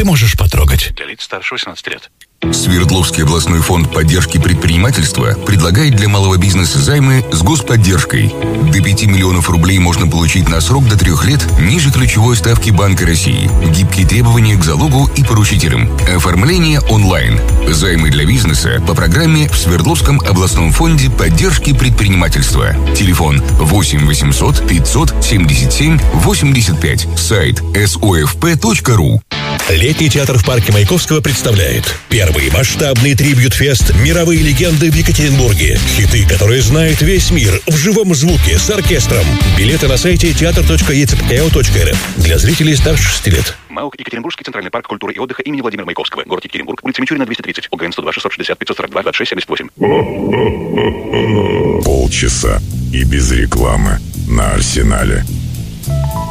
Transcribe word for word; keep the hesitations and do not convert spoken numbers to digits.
ты можешь потрогать. Для лиц старше восемнадцати лет. Свердловский областной фонд поддержки предпринимательства предлагает для малого бизнеса займы с господдержкой. До пяти миллионов рублей можно получить на срок до трех лет ниже ключевой ставки Банка России. Гибкие требования к залогу и поручителям. Оформление онлайн. Займы для бизнеса по программе в Свердловском областном фонде поддержки предпринимательства. Телефон восемь восемьсот пятьсот семьдесят семь восемьдесят пять. Сайт эс о эф пэ точка ру. Летний театр в парке Маяковского представляет первый масштабный трибьют-фест «Мировые легенды» в Екатеринбурге. Хиты, которые знает весь мир, в живом звуке, с оркестром. Билеты на сайте театр точка е цэ пэ ка о точка эр эф для зрителей старше шести лет. МАУК Екатеринбургский центральный парк культуры и отдыха имени Владимира Маяковского. Город Екатеринбург, улица Мичурина, двести тридцать. ОГН сто два шестьсот шестьдесят пятьсот сорок два двадцать шесть семьдесят восемь. Полчаса и без рекламы на Арсенале.